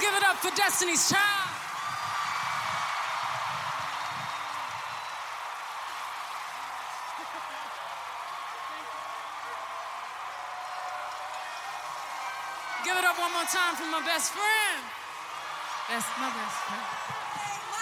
give it up for Destiny's Child. Give it up one more time for my best friend. That's my best friend.